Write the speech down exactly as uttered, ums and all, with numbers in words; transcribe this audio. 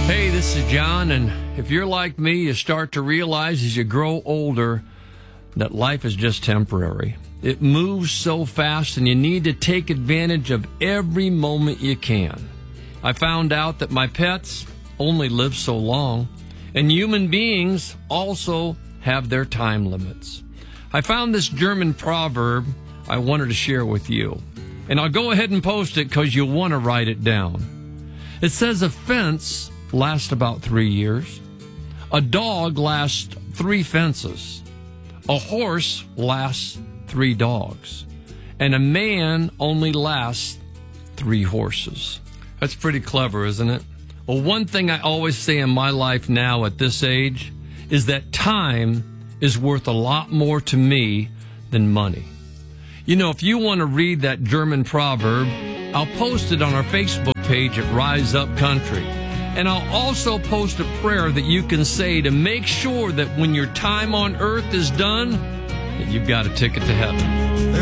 Hey, this is John, and if you're like me, you start to realize as you grow older that life is just temporary. It moves so fast, and you need to take advantage of every moment you can. I found out that my pets only live so long, and human beings also have their time limits. I found this German proverb I wanted to share with you, and I'll go ahead and post it because you'll want to write it down. It says a fence lasts about three years. A dog lasts three fences. A horse lasts three dogs. And a man only lasts three horses. That's pretty clever, isn't it? Well, one thing I always say in my life now at this age is that time is worth a lot more to me than money. You know, if you want to read that German proverb, I'll post it on our Facebook page at Rise Up Country. And I'll also post a prayer that you can say to make sure that when your time on earth is done, that you've got a ticket to heaven.